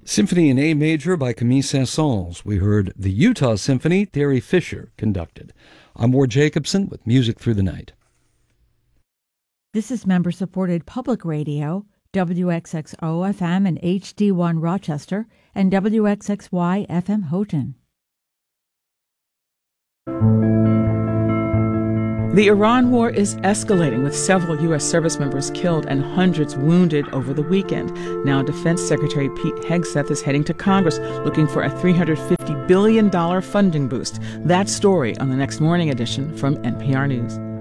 Symphony in A Major by Camille Saint-Saëns. We heard the Utah Symphony, Terry Fisher conducted. I'm Ward Jacobson with Music Through the Night. This is member-supported public radio, WXXO-FM and HD1 Rochester, and WXXY-FM Houghton. The Iran war is escalating, with several U.S. service members killed and hundreds wounded over the weekend. Now, Defense Secretary Pete Hegseth is heading to Congress looking for a $350 billion funding boost. That story on the next morning edition from NPR News.